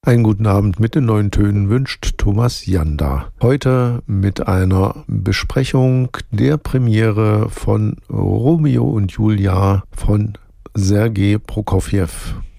Einen guten Abend mit den neuen Tönen wünscht Thomas Janda. Heute mit einer Besprechung der Premiere von Romeo und Julia von Sergei Prokofjew.